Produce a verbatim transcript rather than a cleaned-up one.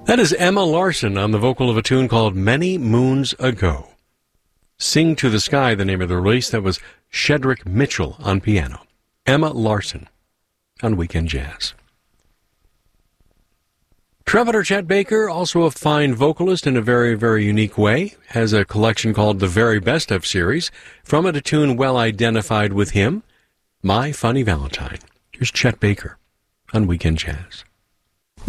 That is Emma Larson on the vocal of a tune called Many Moons Ago. Sing to the Sky, the name of the release. That was Shedrick Mitchell on piano. Emma Larson on Weekend Jazz. Trumpeter Chet Baker, also a fine vocalist in a very, very unique way, has a collection called The Very Best Of Series. From it, a tune well identified with him, My Funny Valentine. Here's Chet Baker on Weekend Jazz.